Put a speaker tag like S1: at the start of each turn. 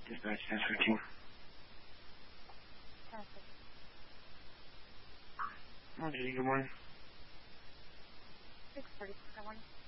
S1: Dispatch 1015. Oh, Judy, good morning.
S2: 6:30. Good morning.